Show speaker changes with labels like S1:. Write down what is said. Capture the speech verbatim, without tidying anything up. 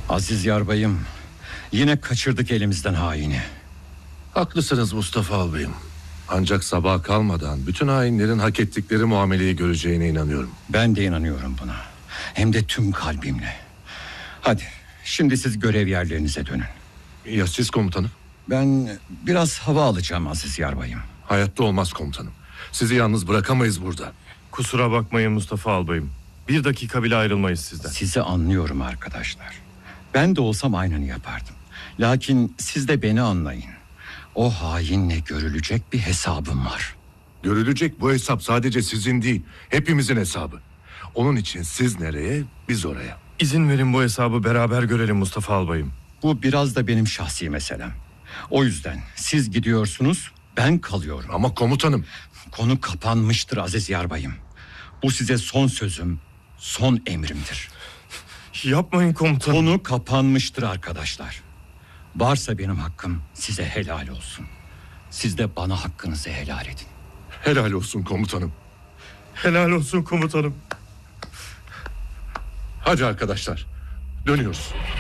S1: Aziz yarbayım, yine kaçırdık elimizden haini.
S2: Haklısınız Mustafa albayım. Ancak sabaha kalmadan bütün hainlerin hak ettikleri muameleyi göreceğine inanıyorum.
S1: Ben de inanıyorum buna. Hem de tüm kalbimle. Hadi şimdi siz görev yerlerinize dönün.
S2: Ya siz komutanım?
S1: Ben biraz hava alacağım Aziz yarbayım.
S2: Hayatta olmaz komutanım. Sizi yalnız bırakamayız burada.
S3: Kusura bakmayın Mustafa albayım. Bir dakika bile ayrılmayız sizden.
S1: Sizi anlıyorum arkadaşlar. Ben de olsam aynını yapardım. Lakin siz de beni anlayın. O hainle görülecek bir hesabım var.
S2: Görülecek bu hesap sadece sizin değil, hepimizin hesabı. Onun için siz nereye, biz oraya.
S3: İzin verin bu hesabı beraber görelim Mustafa albayım.
S1: Bu biraz da benim şahsi meselem. O yüzden siz gidiyorsunuz, ben kalıyorum.
S2: Ama komutanım...
S1: Konu kapanmıştır Aziz yarbayım. Bu size son sözüm, son emrimdir.
S3: Yapmayın komutanım.
S1: Konu kapanmıştır arkadaşlar. Varsa benim hakkım size helal olsun. Siz de bana hakkınızı helal edin.
S2: Helal olsun komutanım.
S3: Helal olsun komutanım.
S2: Hadi arkadaşlar, dönüyoruz.